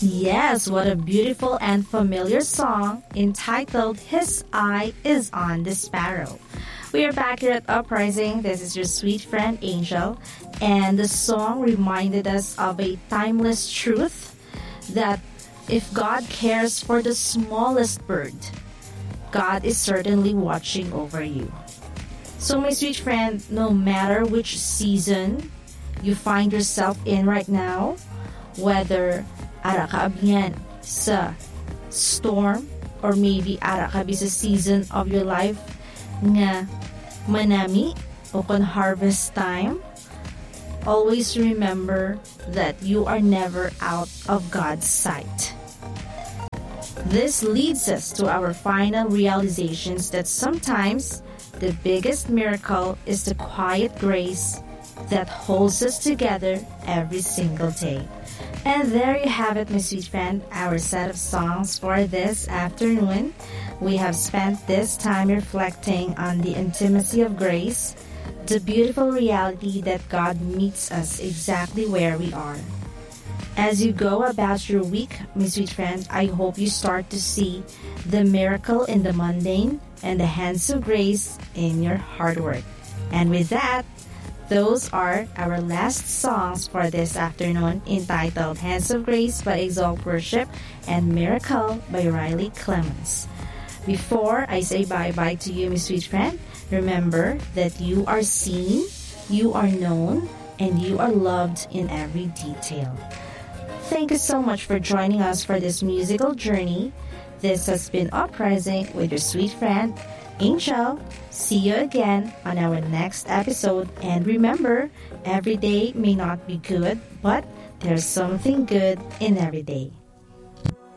Yes, what a beautiful and familiar song entitled His Eye is on the Sparrow. We are back here at Uprising. This is your sweet friend Angel, and the song reminded us of a timeless truth that if God cares for the smallest bird, God is certainly watching over you. So my sweet friend, no matter which season you find yourself in right now, whether ara ka abyan sa storm or maybe ara ka sa season of your life nga manami o kon harvest time, always remember that you are never out of God's sight. This leads us to our final realizations that sometimes the biggest miracle is the quiet grace that holds us together every single day. And there you have it, my sweet friend, our set of songs for this afternoon. We have spent this time reflecting on the intimacy of grace, the beautiful reality that God meets us exactly where we are. As you go about your week, my sweet friend, I hope you start to see the miracle in the mundane and the hands of grace in your hard work. And with that, those are our last songs for this afternoon, entitled Hands of Grace by Exalt Worship and Miracle by Riley Clemens. Before I say bye-bye to you, my sweet friend, remember that you are seen, you are known, and you are loved in every detail. Thank you so much for joining us for this musical journey. This has been Uprising with your sweet friend, Angel. See you again on our next episode. And remember, every day may not be good, but there's something good in every day.